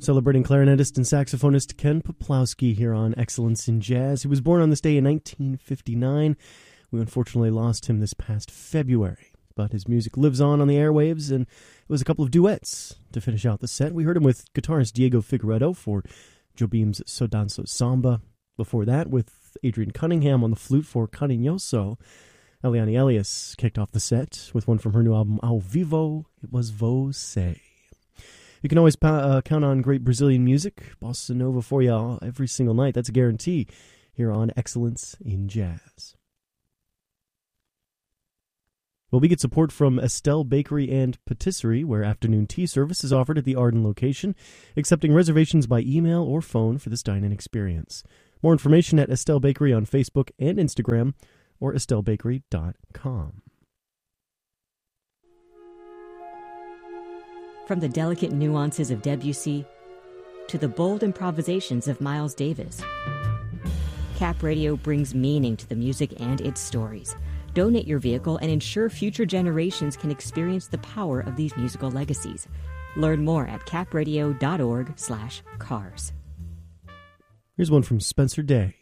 Celebrating clarinetist and saxophonist Ken Peplowski here on Excellence in Jazz. He was born on this day in 1959. We unfortunately lost him this past February, but his music lives on the airwaves, and it was a couple of duets to finish out the set. We heard him with guitarist Diego Figueredo for Jobim's So Danso Samba. Before that, with Adrian Cunningham on the flute for Cariñoso. Eliane Elias kicked off the set with one from her new album, Ao Vivo. It was Você. You can always count on great Brazilian music, bossa nova for you every single night. That's a guarantee here on Excellence in Jazz. Well, we get support from Estelle Bakery and Patisserie, where afternoon tea service is offered at the Arden location, accepting reservations by email or phone for this dine-in experience. More information at Estelle Bakery on Facebook and Instagram, or estellebakery.com. From the delicate nuances of Debussy to the bold improvisations of Miles Davis, Cap Radio brings meaning to the music and its stories. Donate your vehicle and ensure future generations can experience the power of these musical legacies. Learn more at capradio.org/cars. Here's one from Spencer Day.